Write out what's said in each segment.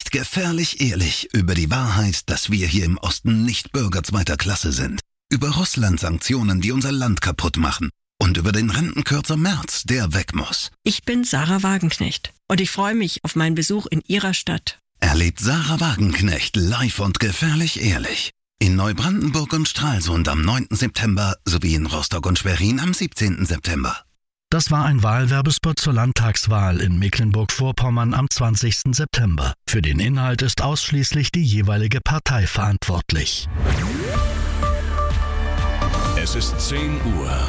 spricht gefährlich ehrlich über die Wahrheit, dass wir hier im Osten nicht Bürger zweiter Klasse sind. Über Russland-Sanktionen, die unser Land kaputt machen. Und über den Rentenkürzer Merz, der weg muss. Ich bin Sarah Wagenknecht und ich freue mich auf meinen Besuch in Ihrer Stadt. Erlebt Sarah Wagenknecht live und gefährlich ehrlich. In Neubrandenburg und Stralsund am 9. September sowie in Rostock und Schwerin am 17. September. Das war ein Wahlwerbespot zur Landtagswahl in Mecklenburg-Vorpommern am 20. September. Für den Inhalt ist ausschließlich die jeweilige Partei verantwortlich. Es ist 10 Uhr.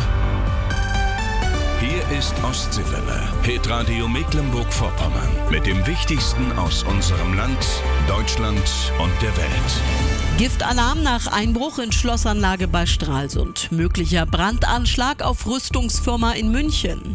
Hier ist Ostseewelle, Hitradio Mecklenburg-Vorpommern. Mit dem Wichtigsten aus unserem Land, Deutschland und der Welt. Giftalarm nach Einbruch in Schlossanlage bei Stralsund. Möglicher Brandanschlag auf Rüstungsfirma in München.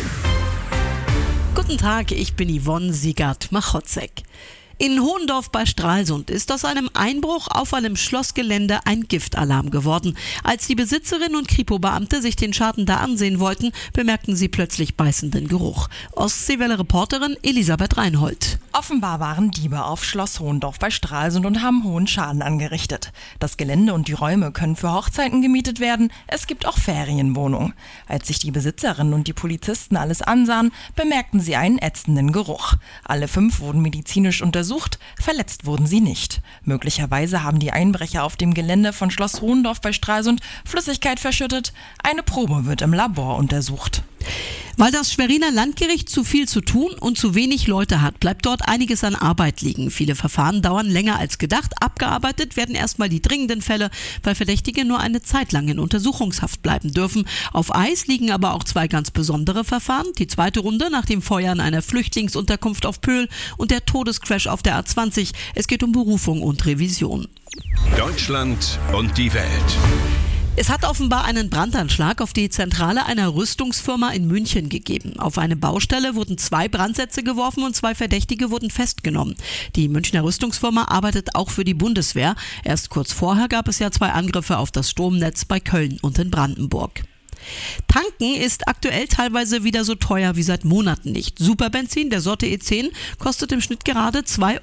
Guten Tag, ich bin Yvonne Siegert-Machotzek. In Hohendorf bei Stralsund ist aus einem Einbruch auf einem Schlossgelände ein Giftalarm geworden. Als die Besitzerin und Kripo-Beamte sich den Schaden da ansehen wollten, bemerkten sie plötzlich beißenden Geruch. Ostseewelle-Reporterin Elisabeth Reinhold. Offenbar waren Diebe auf Schloss Hohendorf bei Stralsund und haben hohen Schaden angerichtet. Das Gelände und die Räume können für Hochzeiten gemietet werden. Es gibt auch Ferienwohnungen. Als sich die Besitzerin und die Polizisten alles ansahen, bemerkten sie einen ätzenden Geruch. Alle 5 wurden medizinisch untersucht, verletzt wurden sie nicht. Möglicherweise haben die Einbrecher auf dem Gelände von Schloss Hohendorf bei Stralsund Flüssigkeit verschüttet. Eine Probe wird im Labor untersucht. Weil das Schweriner Landgericht zu viel zu tun und zu wenig Leute hat, bleibt dort einiges an Arbeit liegen. Viele Verfahren dauern länger als gedacht. Abgearbeitet werden erstmal die dringenden Fälle, weil Verdächtige nur eine Zeit lang in Untersuchungshaft bleiben dürfen. Auf Eis liegen aber auch 2 ganz besondere Verfahren. Die zweite Runde nach dem Feuer in einer Flüchtlingsunterkunft auf Pöhl und der Todescrash auf der A20. Es geht um Berufung und Revision. Deutschland und die Welt. Es hat offenbar einen Brandanschlag auf die Zentrale einer Rüstungsfirma in München gegeben. Auf eine Baustelle wurden 2 Brandsätze geworfen und 2 Verdächtige wurden festgenommen. Die Münchner Rüstungsfirma arbeitet auch für die Bundeswehr. Erst kurz vorher gab es ja 2 Angriffe auf das Stromnetz bei Köln und in Brandenburg. Tanken ist aktuell teilweise wieder so teuer wie seit Monaten nicht. Superbenzin der Sorte E10 kostet im Schnitt gerade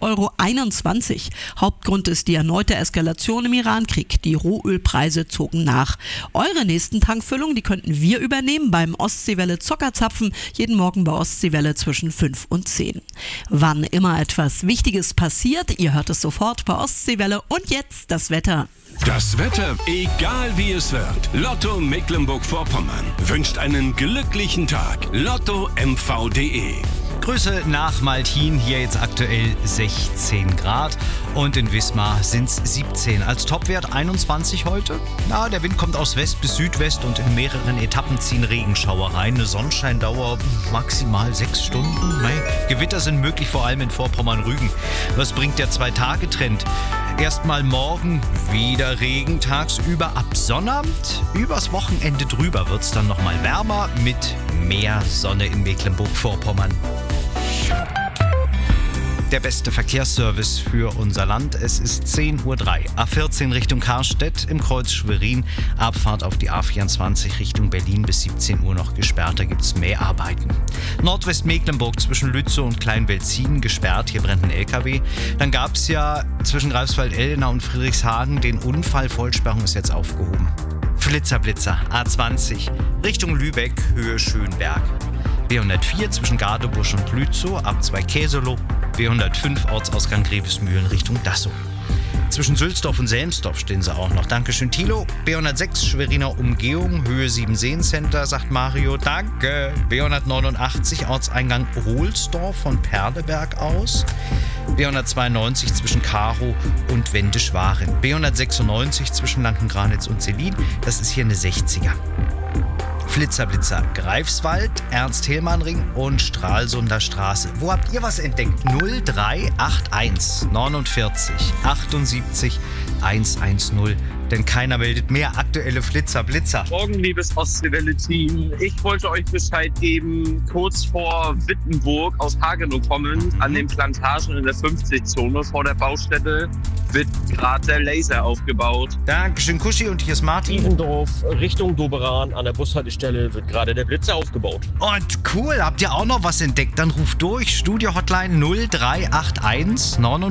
2,21 €. Hauptgrund ist die erneute Eskalation im Irankrieg. Die Rohölpreise zogen nach. Eure nächsten Tankfüllungen, die könnten wir übernehmen beim Ostseewelle Zockerzapfen. Jeden Morgen bei Ostseewelle zwischen 5 und 10. Wann immer etwas Wichtiges passiert, ihr hört es sofort bei Ostseewelle. Und jetzt das Wetter. Das Wetter, egal wie es wird. Lotto Mecklenburg-Vorpommern wünscht einen glücklichen Tag. LottoMV.de. Grüße nach Maltin, hier jetzt aktuell 16 Grad und in Wismar sind es 17. Als Topwert 21 heute. Na, der Wind kommt aus West bis Südwest und in mehreren Etappen ziehen Regenschauer rein. Eine Sonnenscheindauer maximal 6 Stunden. Gewitter sind möglich, vor allem in Vorpommern-Rügen. Was bringt der 2-Tage-Trend? Erstmal morgen wieder Regen tagsüber, ab Sonnabend. Übers Wochenende drüber wird es dann nochmal wärmer mit mehr Sonne in Mecklenburg-Vorpommern. Der beste Verkehrsservice für unser Land. Es ist 10:03 Uhr. A14 Richtung Karstedt im Kreuz Schwerin. Abfahrt auf die A24 Richtung Berlin bis 17 Uhr noch gesperrt. Da gibt es Mäharbeiten. Nordwestmecklenburg zwischen Lützow und Kleinwelzien gesperrt. Hier brennt ein LKW. Dann gab es ja zwischen Greifswald-Elna und Friedrichshagen den Unfall. Vollsperrung ist jetzt aufgehoben. Flitzer, A20 Richtung Lübeck, Höhe Schönberg. B104 zwischen Gardebusch und Lützow, ab 2 Käselow. B105 Ortsausgang Grevesmühlen Richtung Dassow. Zwischen Sülzdorf und Selmsdorf stehen sie auch noch. Dankeschön, Thilo. B106 Schweriner Umgehung, Höhe 7 Seencenter, sagt Mario. Danke. B189 Ortseingang Ohlsdorf von Perleberg aus. B192 zwischen Karow und Wendisch-Waren. B196 zwischen Lankengranitz und Selin. Das ist hier eine 60er. Flitzer, Greifswald, Ernst-Hellmann-Ring und Stralsunder Straße. Wo habt ihr was entdeckt? 0381 49 78 110. Denn keiner meldet mehr aktuelle Flitzer. Morgen, liebes Ostseewelle-Team. Ich wollte euch Bescheid geben, kurz vor Wittenburg aus Hagenow kommend, an den Plantagen in der 50-Zone vor der Baustelle, wird gerade der Laser aufgebaut. Dankeschön, Kuschi. Und hier ist Martin. Tiefendorf Richtung Doberan an der Bushaltestelle wird gerade der Blitzer aufgebaut. Und cool, habt ihr auch noch was entdeckt? Dann ruft durch, Studio-Hotline 0381 49